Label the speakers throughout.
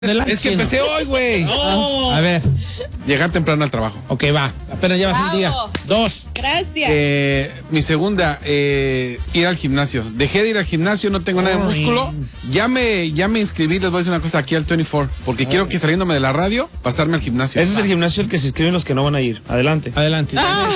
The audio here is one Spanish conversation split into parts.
Speaker 1: Es que empecé hoy, güey.
Speaker 2: No.
Speaker 1: A ver.
Speaker 3: Llegar temprano al trabajo.
Speaker 1: Ok, va. Apenas llevas un día. 2.
Speaker 4: Gracias.
Speaker 3: Mi segunda, ir al gimnasio. Dejé de ir al gimnasio, no tengo nada de músculo. Ya me inscribí, les voy a decir una cosa, aquí al 24, porque quiero que saliéndome de la radio, pasarme al gimnasio.
Speaker 2: Ese es el gimnasio al que se inscriben los que no van a ir. Adelante.
Speaker 1: Adelante.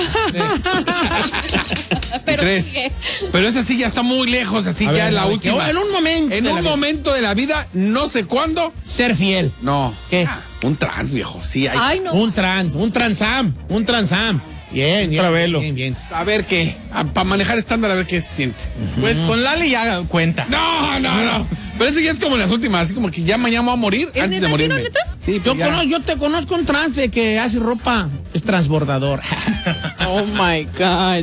Speaker 4: Pero,
Speaker 3: tres.
Speaker 4: ¿qué?
Speaker 3: Pero esa sí ya está muy lejos, así
Speaker 1: A
Speaker 3: ya
Speaker 1: ver,
Speaker 3: es la
Speaker 1: a ver,
Speaker 3: última.
Speaker 1: que en un momento.
Speaker 3: En
Speaker 1: de
Speaker 3: un
Speaker 1: la vida.
Speaker 3: momento de la vida, no sé cuándo.
Speaker 1: Ser fiel.
Speaker 3: No.
Speaker 1: ¿Qué?
Speaker 3: Un trans, viejo. Sí, hay.
Speaker 4: Ay, no.
Speaker 1: Un transam. Bien,
Speaker 2: Travelo.
Speaker 1: bien.
Speaker 3: A ver qué. Para manejar estándar, a ver qué se siente.
Speaker 2: Pues con Lali ya cuenta.
Speaker 3: No. Pero ese ya es como las últimas, así como que ya mañana voy a morir
Speaker 4: ¿Es
Speaker 3: antes de
Speaker 4: neta,
Speaker 3: morirme.
Speaker 4: Chino, neta?
Speaker 3: Sí, pues ya.
Speaker 1: Yo te conozco un trans de que hace ropa. Es transbordador.
Speaker 4: Oh my God.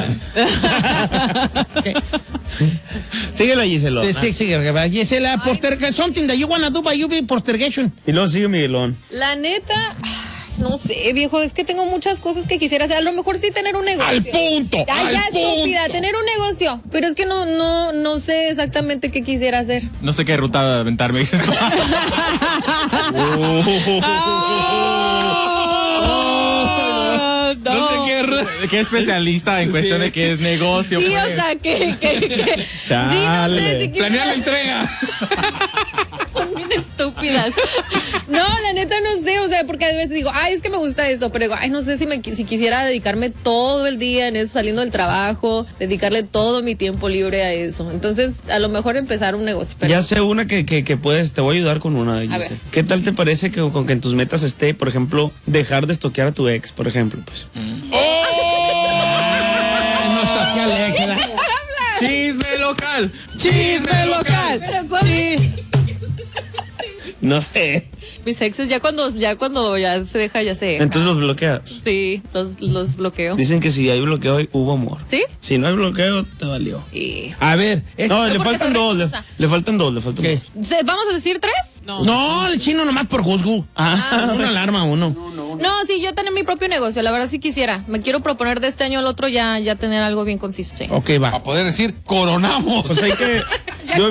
Speaker 2: Síguela, Giselo.
Speaker 1: Sí. Gisela, something that you wanna do by you be postergation.
Speaker 2: Y luego sigue Miguelón.
Speaker 4: La neta, no sé, viejo, es que tengo muchas cosas que quisiera hacer. A lo mejor sí tener un negocio.
Speaker 3: ¡Al punto!
Speaker 4: Ay,
Speaker 3: ¡Al
Speaker 4: ya,
Speaker 3: punto!
Speaker 4: estúpida, tener un negocio. Pero es que no sé exactamente qué quisiera hacer.
Speaker 5: No sé qué ruta aventarme, dices.
Speaker 3: No sé qué.
Speaker 5: ¿Qué especialista en cuestión de qué es negocio?
Speaker 4: Sí,
Speaker 5: pues?
Speaker 4: o sea, que
Speaker 2: Chale.
Speaker 4: sí, no sé si
Speaker 3: Planear la entrega.
Speaker 4: Son bien estúpidas. No, la neta no sé, o sea, porque a veces digo, ay, es que me gusta esto, pero digo, ay, no sé si quisiera dedicarme todo el día en eso, saliendo del trabajo, dedicarle todo mi tiempo libre a eso. Entonces, a lo mejor empezar un negocio. Pero
Speaker 2: Ya sé una que puedes, te voy a ayudar con una.
Speaker 4: A ver.
Speaker 2: Giselle. ¿Qué tal te parece que con que en tus metas esté, por ejemplo, dejar de estoquear a tu ex, por ejemplo? Pues.
Speaker 1: No está aquí Alex, ¿verdad?
Speaker 2: ¡Chisme local! ¡Chisme local!
Speaker 4: Pero ¿cuál?
Speaker 2: No sé.
Speaker 4: Mis exes ya cuando ya se deja, ya se deja.
Speaker 2: Entonces los bloqueas.
Speaker 4: Sí, los bloqueo.
Speaker 2: Dicen que si hay bloqueo, hubo amor.
Speaker 4: ¿Sí?
Speaker 2: Si no hay bloqueo, te valió.
Speaker 4: Y...
Speaker 1: A ver.
Speaker 2: No, le
Speaker 4: porque
Speaker 2: faltan
Speaker 4: sobre
Speaker 2: dos.
Speaker 4: cosa.
Speaker 2: Le faltan dos.
Speaker 1: ¿Qué?
Speaker 4: ¿Vamos a decir 3?
Speaker 1: No, el chino nomás por juzgo. Una alarma uno.
Speaker 4: No, sí, yo tener mi propio negocio, la verdad sí quisiera. Me quiero proponer de este año al otro ya tener algo bien consistente.
Speaker 1: Ok, va.
Speaker 3: Para poder decir, coronamos.
Speaker 2: Pues hay que. Yo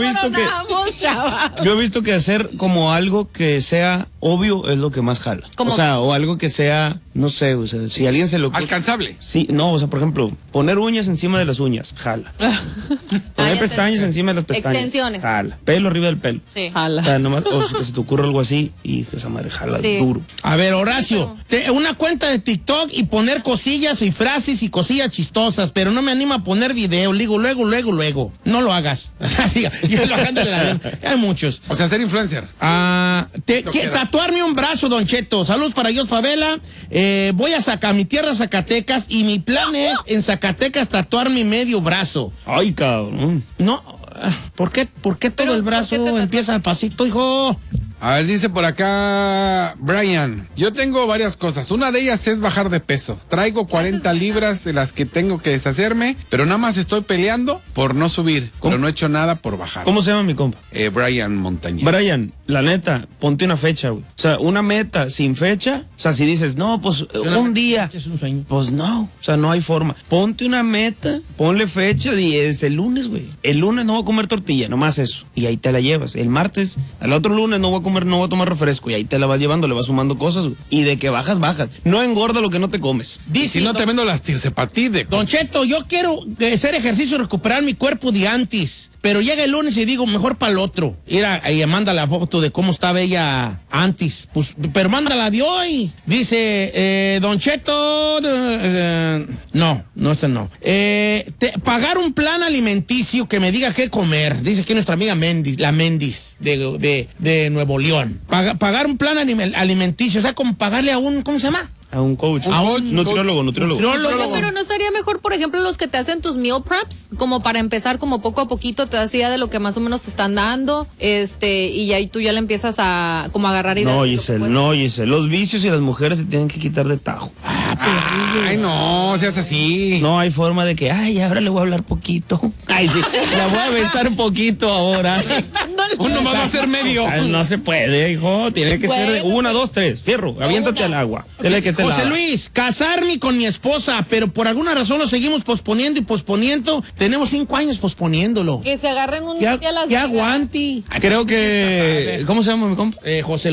Speaker 2: he visto que hacer como algo que sea obvio es lo que más jala.
Speaker 4: ¿Cómo?
Speaker 2: O sea, o algo que sea, no sé, o sea, si a alguien se lo
Speaker 3: Alcanzable.
Speaker 2: Sí, no, o sea, por ejemplo, poner uñas encima de las uñas, jala. Poner
Speaker 4: ya
Speaker 2: pestañas
Speaker 4: entendí.
Speaker 2: encima de las pestañas.
Speaker 4: Extensiones.
Speaker 2: Jala. Pelo arriba del pelo.
Speaker 4: Sí.
Speaker 2: O sea, nomás, o si se te ocurre algo así, y que esa madre jala
Speaker 4: Sí.
Speaker 2: duro.
Speaker 1: A ver, Horacio, una cuenta de TikTok y poner cosillas y frases y cosillas chistosas, pero no me anima a poner video. Digo, luego. No lo hagas. Ya lo hagan de la- Hay muchos.
Speaker 3: O sea, ser influencer.
Speaker 1: Tatuarme un brazo, Don Cheto. Saludos para Dios Favela. Voy a sacar mi tierra, Zacatecas, y mi plan es en Zacatecas tatuarme medio brazo.
Speaker 2: Ay, cabrón.
Speaker 1: No, ¿por qué todo el brazo empieza al pasito, hijo?
Speaker 3: A ver, dice por acá Brian, yo tengo varias cosas, una de ellas es bajar de peso, traigo 40 libras de las que tengo que deshacerme, pero nada más estoy peleando por no subir, pero no he hecho nada por bajar.
Speaker 2: ¿Cómo se llama mi compa?
Speaker 3: Brian Montañez.
Speaker 2: Brian, la neta, ponte una fecha, güey. O sea, una meta sin fecha. O sea, si dices, no, pues un día.
Speaker 1: Es un sueño.
Speaker 2: Pues no, o sea, no hay forma. Ponte una meta, ponle fecha y es el lunes, güey. El lunes no voy a comer tortilla, nomás eso. Y ahí te la llevas. El martes, al otro lunes no voy a tomar refresco. Y ahí te la vas llevando, le vas sumando cosas, güey. Y de que bajas. No engorda lo que no te comes.
Speaker 3: Y si no te vendo las tirsepatide.
Speaker 1: Don Cheto, yo quiero hacer ejercicio y recuperar mi cuerpo de antes. Pero llega el lunes y digo, mejor para el otro. Mira, ella manda la foto de cómo estaba ella antes. Pues, pero mándala de hoy. Dice, Don Cheto, no, este no. Pagar un plan alimenticio que me diga qué comer. Dice aquí nuestra amiga Mendiz, la Mendiz de Nuevo León. Pagar un plan alimenticio, o sea, como pagarle a un, ¿cómo se llama?
Speaker 2: A un coach.
Speaker 1: A un
Speaker 2: nutriólogo.
Speaker 4: Oye, pero no estaría mejor, por ejemplo, los que te hacen tus meal preps, como para empezar, como poco a poquito te das idea de lo que más o menos te están dando, y ahí tú ya le empiezas a como agarrar ideas.
Speaker 2: No, Giselle, los vicios y las mujeres se tienen que quitar de tajo.
Speaker 3: Ay, no, seas así.
Speaker 2: No hay forma de que, ay, ahora le voy a hablar poquito. Ay, sí, la voy a besar poquito ahora.
Speaker 4: No
Speaker 3: Uno más va a ser medio.
Speaker 2: Ay, no se puede, hijo. Tiene que ser de
Speaker 4: Bueno,
Speaker 2: 1, 2, 3. Fierro, aviéntate
Speaker 4: una.
Speaker 2: al agua. Dile que te
Speaker 1: José
Speaker 2: lava.
Speaker 1: Luis, casarme con mi esposa, pero por alguna razón lo seguimos posponiendo y posponiendo. Tenemos 5 años posponiéndolo.
Speaker 4: Que se agarren un día las
Speaker 1: Que
Speaker 4: amigas.
Speaker 1: aguante.
Speaker 2: Creo que... ¿Cómo se llama mi compa?
Speaker 1: José